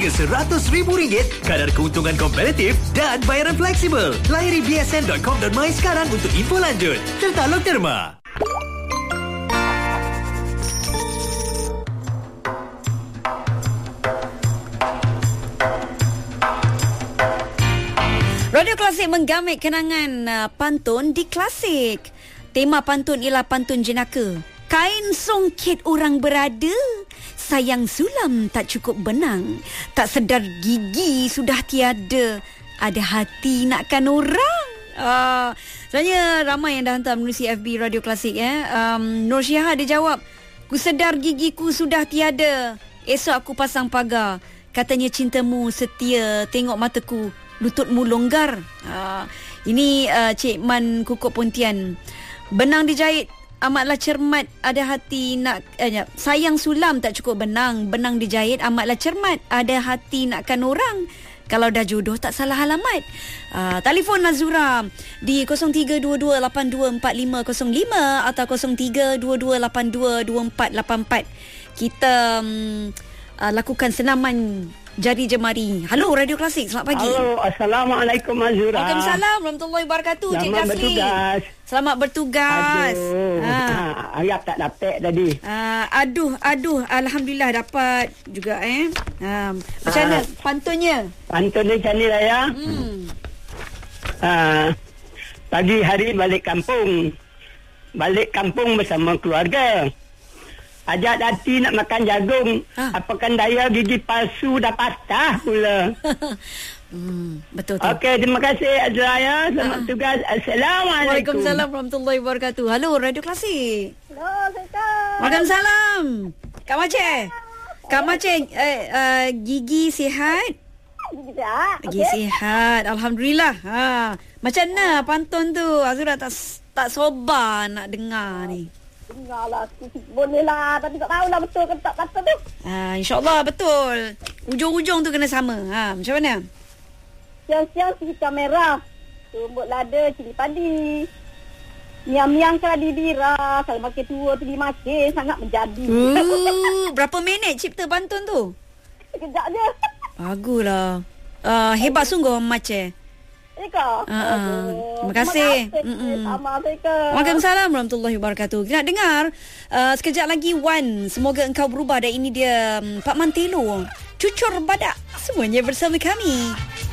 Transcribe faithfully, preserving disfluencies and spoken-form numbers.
hingga seratus ribu ringgit, kadar keuntungan kompetitif dan bayaran fleksibel. Layari b s n dot com dot my sekarang untuk info lanjut. Tertaluk Derma. Radio Klasik menggamit kenangan uh, pantun di Klasik. Tema pantun ialah pantun jenaka. Kain songket orang berada, sayang sulam tak cukup benang, tak sedar gigi sudah tiada, ada hati nakkan orang. Uh, sebenarnya ramai yang dah hantar menerusi F B Radio Klasik. Eh. Um, Nur Syihah dia jawab, ku sedar gigiku sudah tiada, esok aku pasang pagar, katanya cintamu setia, tengok mataku lututmu longgar. Uh, ini uh, Cik Man Kukuk Pontian. Benang dijahit amatlah cermat, ada hati nak eh, sayang sulam tak cukup benang, benang dijahit amatlah cermat, ada hati nakkan orang. Kalau dah jodoh tak salah alamat. Uh, telefon Nazura di kosong tiga dua dua lapan dua empat lima kosong lima atau kosong tiga dua dua lapan dua dua empat lapan empat. Kita um, uh, lakukan senaman jari jemari. Halo Radio Klasik, selamat pagi. Halo, Assalamualaikum Azura. Waalaikumsalam warahmatullahi wabarakatuh. Cik Selamat Jasli. bertugas. Selamat bertugas. Aduh, ha. ha, Ayah tak dapat tadi. Uh, aduh, aduh, alhamdulillah dapat juga eh. Ha. Macam mana Ah. pantunnya? Pantun ni macam ni lah ya. Hmm. Uh, pagi hari balik kampung. Balik kampung bersama keluarga. Ajak dati nak makan jagung. Ah. Apakan daya gigi palsu dah patah pula. hmm, betul tu. Okey, terima kasih Azra ya. Selamat Ah. tugas. Assalamualaikum. Waalaikumsalam warahmatullahi wabarakatuh. Halo Radio Klasik. Hello, Assalamualaikum. Waalaikumsalam. Kak Maceh. Kak Maceh, eh, uh, gigi sihat? Tidak. Gigi sihat. Alhamdulillah. Ha. Macam mana pantun tu? Azura tak tak sobar nak dengar ni. Dengarlah, boleh lah. Tapi tak tahulah betul ke tak kata tu. Ha, InsyaAllah betul. Ujung-ujung tu kena sama. Ha, macam mana? Siang-siang si kamera. Tumbuk lada, cili padi. Miang-miang keladi bira. Kalau makin tua pergi makin sangat menjadi. Uh, berapa minit cipta pantun tu? Sekejap je. Baguslah. Uh, hebat sungguh Maceh. Eka. Uh, uh. Terima kasih. Assalamualaikum. Waalaikumsalam warahmatullahi wabarakatuh. Kita nak dengar uh, sekejap lagi Wan. Semoga engkau berubah. Dan ini dia um, Pak Mantelo. Cucur badak. Semuanya bersama kami.